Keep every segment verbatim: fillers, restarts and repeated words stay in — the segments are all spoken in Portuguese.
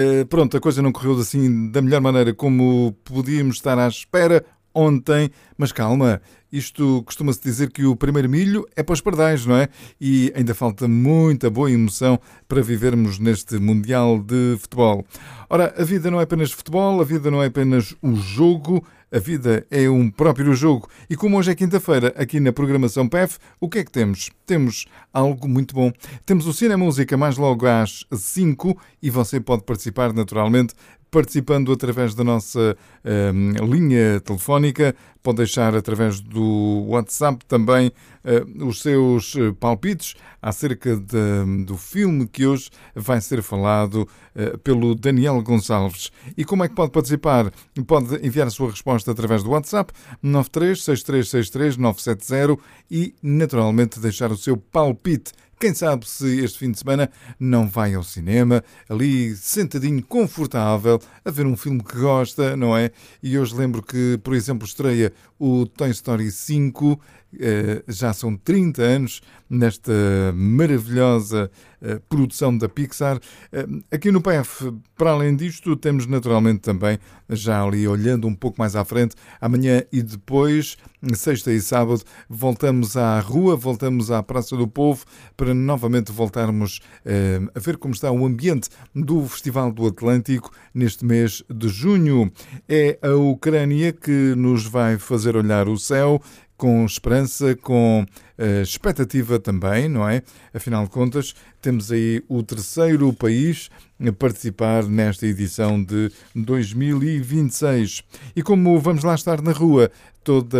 Pronto, a coisa não correu assim da melhor maneira como podíamos estar à espera ontem, mas calma, isto costuma-se dizer que o primeiro milho é para os pardais, não é? E ainda falta muita boa emoção para vivermos neste Mundial de Futebol. Ora, a vida não é apenas futebol, a vida não é apenas o jogo, a vida é um próprio jogo. E como hoje é quinta-feira, aqui na programação P E F, o que é que temos? Temos algo muito bom. Temos o Cine Música mais logo às cinco e você pode participar naturalmente participando através da nossa um, linha telefónica. Pode deixar através do WhatsApp também uh, os seus palpites acerca de, do filme que hoje vai ser falado uh, pelo Daniel Gonçalves. E como é que pode participar? Pode enviar a sua resposta através do WhatsApp nove três seis três seis três nove sete zero e naturalmente deixar o seu palpite. Quem sabe se este fim de semana não vai ao cinema, ali sentadinho, confortável, a ver um filme que gosta, não é? E hoje lembro que, por exemplo, estreia o Toy Story cinco, eh, já são trinta anos nesta maravilhosa eh, produção da Pixar. Eh, aqui no P E F, para além disto, temos naturalmente também, já ali olhando um pouco mais à frente, amanhã e depois, sexta e sábado, voltamos à rua, voltamos à Praça do Povo, para novamente voltarmos eh, a ver como está o ambiente do Festival do Atlântico neste mês de junho. É a Ucrânia que nos vai fazer olhar o céu com esperança, com uh, expectativa também, não é? Afinal de contas, temos aí o terceiro país a participar nesta edição de dois mil e vinte e seis. E como vamos lá estar na rua, toda,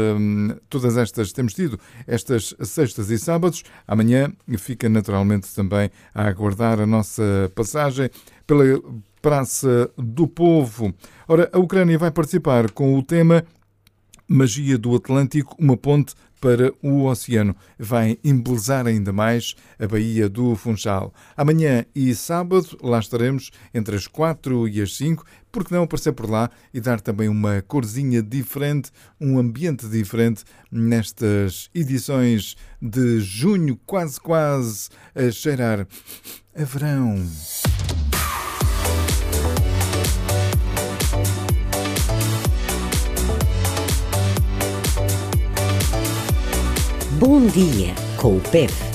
todas estas, temos tido estas sextas e sábados, amanhã fica naturalmente também a aguardar a nossa passagem pela Praça do Povo. Ora, a Ucrânia vai participar com o tema Magia do Atlântico, uma ponte para o oceano. Vai embelezar ainda mais a Baía do Funchal. Amanhã e sábado lá estaremos entre as quatro e as cinco. Por que não aparecer por lá e dar também uma corzinha diferente, um ambiente diferente nestas edições de junho, quase quase a cheirar a verão. Bom dia com o P E F.